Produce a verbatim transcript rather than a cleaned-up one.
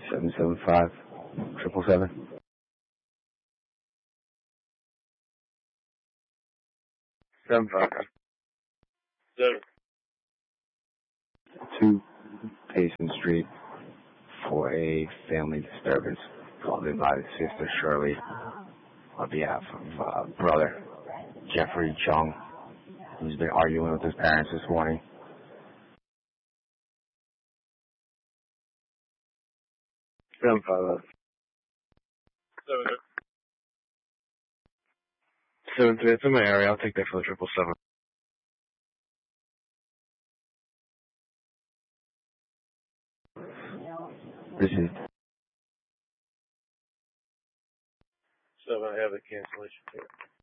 Seven seven five triple seven. Seven five. Seven. Two Payson Street for a family disturbance called in by Sister Shirley on behalf of uh, brother Jeffrey Chung, who's been arguing with his parents this morning. Seven five. Seven. Seven three. It's in my area. I'll take that for the triple seven. This is Seven. I have the cancellation here.